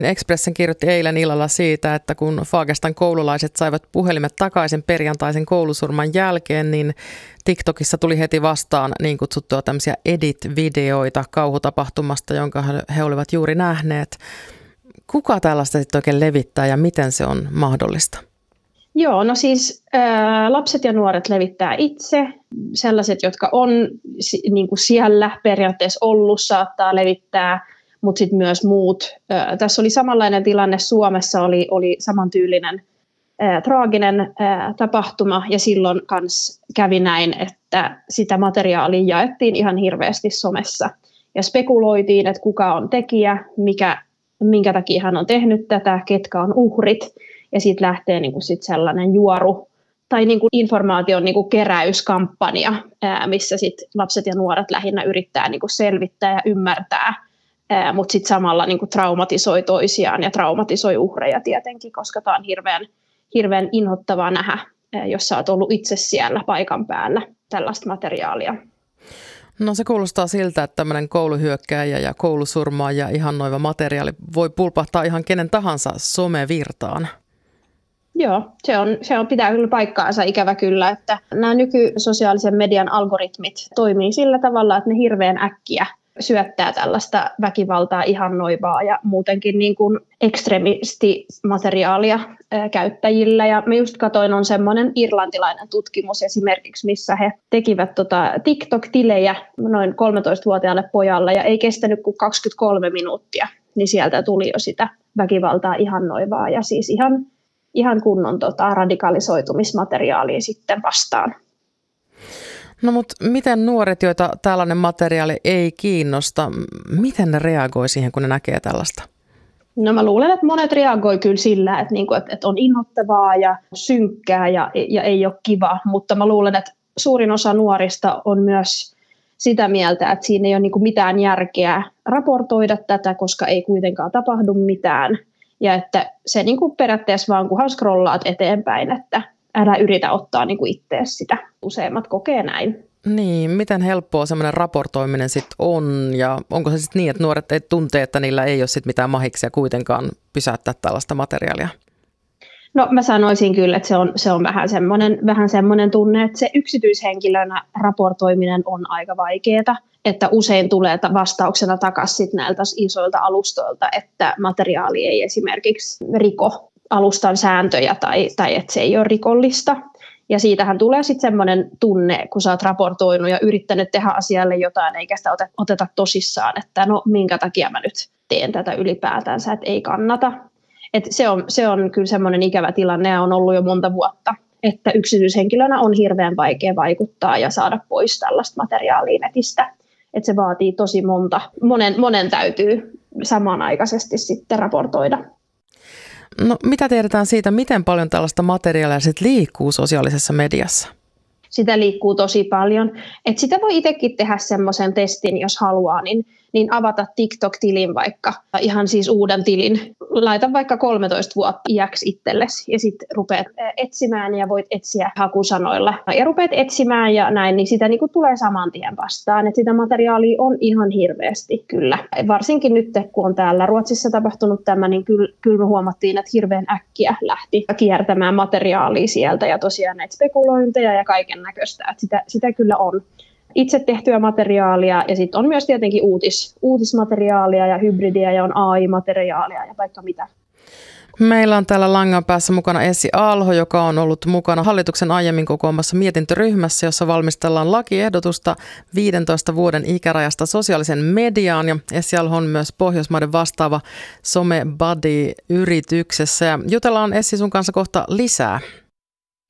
Expressen kirjoitti eilen illalla siitä, että kun Fagestan koululaiset saivat puhelimet takaisin perjantaisen koulusurman jälkeen, niin TikTokissa tuli heti vastaan niin kutsuttua tämmöisiä edit-videoita kauhutapahtumasta, jonka he olivat juuri nähneet. Kuka tällaista sitten oikein levittää ja miten se on mahdollista? Joo, no siis lapset ja nuoret levittää itse. Sellaiset, jotka on niin kuin siellä periaatteessa ollut, saattaa levittää, mutta sitten myös muut. Tässä oli samanlainen tilanne Suomessa, oli samantyylinen traaginen tapahtuma ja silloin kans kävi näin, että sitä materiaalia jaettiin ihan hirveästi somessa. Ja spekuloitiin, että kuka on tekijä, minkä takia hän on tehnyt tätä, ketkä on uhrit. Ja sitten lähtee niinku sit sellainen juoru tai niinku informaation niinku keräyskampanja, missä sit lapset ja nuoret lähinnä yrittää niinku selvittää ja ymmärtää, mutta sitten samalla niinku traumatisoi toisiaan ja traumatisoi uhreja tietenkin, koska tämä on hirveän inhottavaa nähdä, jos sä oot ollut itse siellä paikan päällä tällaista materiaalia. No se kuulostaa siltä, että tämmöinen kouluhyökkääjä ja koulusurmaaja ihannoiva materiaali voi pulpahtaa ihan kenen tahansa somevirtaan. Joo, se on pitää kyllä paikkaansa ikävä kyllä, että nämä nykysosiaalisen median algoritmit toimii sillä tavalla, että ne hirveän äkkiä syöttää tällaista väkivaltaa ihannoivaa ja muutenkin niin kuin ekstremistimateriaalia käyttäjillä. Ja mä just katsoin, on semmoinen irlantilainen tutkimus esimerkiksi, missä he tekivät TikTok-tilejä noin 13-vuotiaalle pojalle ja ei kestänyt kuin 23 minuuttia, niin sieltä tuli jo sitä väkivaltaa ihannoivaa ja siis ihan kunnon radikalisoitumismateriaalia sitten vastaan. No mutta miten nuoret, joita tällainen materiaali ei kiinnosta, miten ne reagoi siihen, kun ne näkee tällaista? No mä luulen, että monet reagoi kyllä sillä, että on inhottavaa ja synkkää ja ei ole kiva, mutta mä luulen, että suurin osa nuorista on myös sitä mieltä, että siinä ei ole mitään järkeä raportoida tätä, koska ei kuitenkaan tapahdu mitään. Ja että se periaatteessa vaan kunhan scrollaat eteenpäin, että älä yritä ottaa itseesi sitä. Useimmat kokee näin. Niin, miten helppoa semmoinen raportoiminen sitten on ja onko se sitten niin, että nuoret ei tuntee, että niillä ei ole sit mitään mahiksia kuitenkaan pysäyttää tällaista materiaalia? No mä sanoisin kyllä, että se on vähän semmoinen tunne, että se yksityishenkilönä raportoiminen on aika vaikeaa. Että usein tulee vastauksena takaisin näiltä isoilta alustoilta, että materiaali ei esimerkiksi riko alustan sääntöjä tai että se ei ole rikollista. Ja siitähän tulee sitten semmoinen tunne, kun sä oot raportoinut ja yrittänyt tehdä asialle jotain, eikä sitä oteta tosissaan, että no minkä takia mä nyt teen tätä ylipäätänsä, että ei kannata. Et se on kyllä semmoinen ikävä tilanne ja on ollut jo monta vuotta, että yksityishenkilönä on hirveän vaikea vaikuttaa ja saada pois tällaista materiaalia netistä. Että se vaatii tosi monen täytyy samanaikaisesti sitten raportoida. No mitä tiedetään siitä, miten paljon tällaista materiaalia sit liikkuu sosiaalisessa mediassa? Sitä liikkuu tosi paljon. Et sitä voi itsekin tehdä semmoisen testin, jos haluaa, niin avata TikTok-tilin vaikka, ihan siis uuden tilin. Laita vaikka 13 vuotta iäksi itsellesi ja sitten rupeat etsimään ja voit etsiä hakusanoilla. Ja rupeat etsimään ja näin, niin sitä tulee saman tien vastaan. Et sitä materiaalia on ihan hirveästi kyllä. Varsinkin nyt, kun on täällä Ruotsissa tapahtunut tämä, niin kyllä me huomattiin, että hirveän äkkiä lähti kiertämään materiaalia sieltä ja tosiaan näitä spekulointeja ja kaiken näköistä. Sitä kyllä on. Itse tehtyä materiaalia ja sitten on myös tietenkin uutismateriaalia ja hybridiä ja on AI-materiaalia ja vaikka mitä. Meillä on täällä langan päässä mukana Essi Aalho, joka on ollut mukana hallituksen aiemmin kokoamassa mietintöryhmässä, jossa valmistellaan lakiehdotusta 15 vuoden ikärajasta sosiaalisen mediaan. Ja Essi Aalho on myös Pohjoismaiden vastaava SomeBuddy-yrityksessä. Ja jutellaan Essi sun kanssa kohta lisää.